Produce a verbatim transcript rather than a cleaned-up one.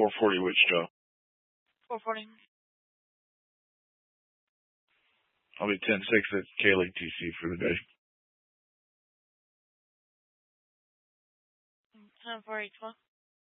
four forty Wichita. four forty. I'll be ten six at K-Lake T C for the day. ten four eight twelve.